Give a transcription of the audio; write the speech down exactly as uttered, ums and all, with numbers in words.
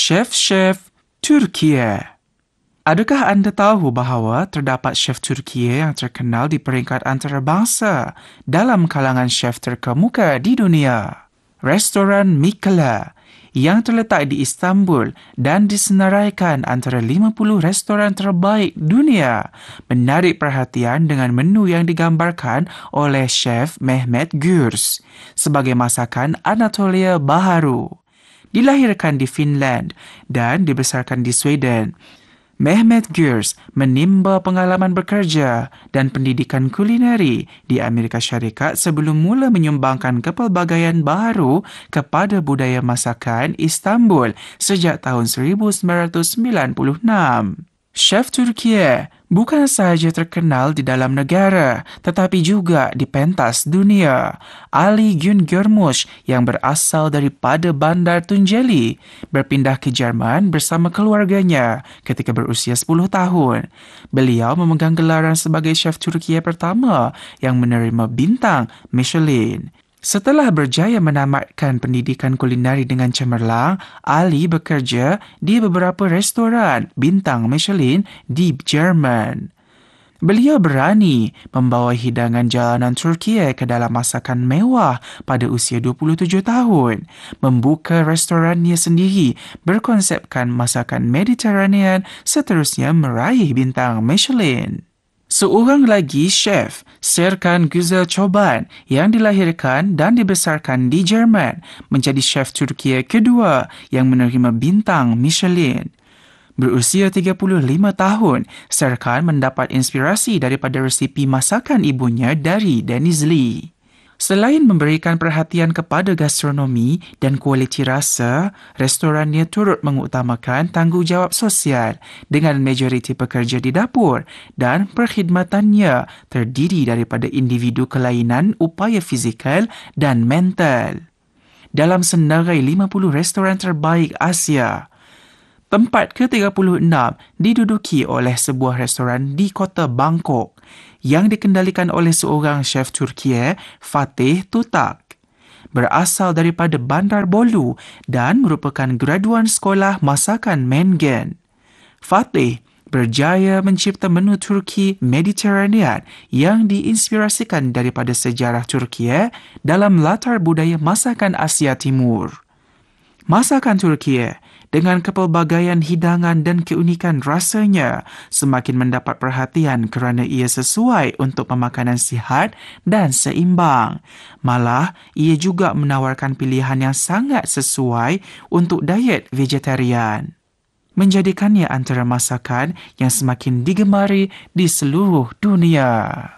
Chef-chef Turkiye. Adakah anda tahu bahawa terdapat chef Turkiye yang terkenal di peringkat antarabangsa dalam kalangan chef terkemuka di dunia? Restoran Mikela yang terletak di Istanbul dan disenaraikan antara lima puluh restoran terbaik dunia menarik perhatian dengan menu yang digambarkan oleh chef Mehmet Gürs sebagai masakan Anatolia Baharu. Dilahirkan di Finland dan dibesarkan di Sweden, Mehmet Gürs menimba pengalaman bekerja dan pendidikan kulineri di Amerika Syarikat sebelum mula menyumbangkan kepelbagaian baharu kepada budaya masakan Istanbul sejak tahun seribu sembilan ratus sembilan puluh enam. Chef Turkiye bukan sahaja terkenal di dalam negara tetapi juga di pentas dunia. Ali Güngörmuş yang berasal daripada Bandar Tunceli berpindah ke Jerman bersama keluarganya ketika berusia sepuluh tahun. Beliau memegang gelaran sebagai chef Turkiye pertama yang menerima bintang Michelin. Setelah berjaya menamatkan pendidikan kulineri dengan cemerlang, Ali bekerja di beberapa restoran bintang Michelin di Jerman. Beliau berani membawa hidangan jalanan Turkiye ke dalam masakan mewah pada usia dua puluh tujuh tahun, membuka restorannya sendiri berkonsepkan masakan Mediterranean, seterusnya meraih bintang Michelin. Seorang lagi chef, Serkan Güzel Çoban, yang dilahirkan dan dibesarkan di Jerman, menjadi chef Turkiye kedua yang menerima bintang Michelin. Berusia tiga puluh lima tahun, Serkan mendapat inspirasi daripada resipi masakan ibunya dari Denizli. Selain memberikan perhatian kepada gastronomi dan kualiti rasa, restorannya turut mengutamakan tanggungjawab sosial dengan majoriti pekerja di dapur dan perkhidmatannya terdiri daripada individu kelainan upaya fizikal dan mental. Dalam senarai lima puluh restoran terbaik Asia, tempat ke tiga puluh enam diduduki oleh sebuah restoran di kota Bangkok yang dikendalikan oleh seorang chef Turkiye, Fatih Tutak. Berasal daripada Bandar Bolu dan merupakan graduan sekolah masakan Mengen. Fatih berjaya mencipta menu Turki Mediterranean yang diinspirasikan daripada sejarah Turkiye dalam latar budaya masakan Asia Timur. Masakan Turkiye dengan kepelbagaian hidangan dan keunikan rasanya semakin mendapat perhatian kerana ia sesuai untuk pemakanan sihat dan seimbang. Malah, ia juga menawarkan pilihan yang sangat sesuai untuk diet vegetarian, menjadikannya antara masakan yang semakin digemari di seluruh dunia.